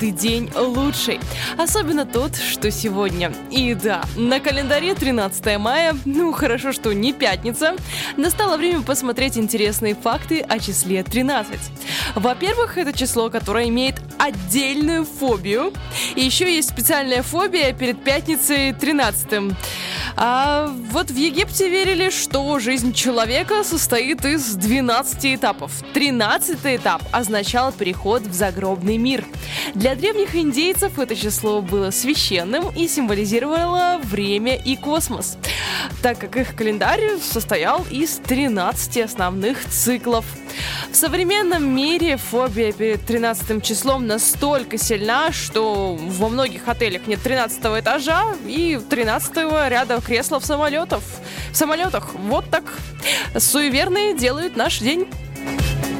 каждый день лучший. Особенно тот, что сегодня. И да, на календаре 13 мая, хорошо, что не пятница, настало время посмотреть интересные факты о числе 13. Во-первых, это число, которое имеет отдельную фобию. И еще есть специальная фобия перед пятницей 13. А вот в Египте верили, что жизнь человека состоит из 12 этапов. 13-й этап означал переход в загробный мир. Для древних индейцев это число было священным и символизировало время и космос, так как их календарь состоял из 13 основных циклов. В современном мире фобия перед 13 числом настолько сильна, что во многих отелях нет 13 этажа и 13 ряда кресла в самолетах. Вот так суеверные делают наш день.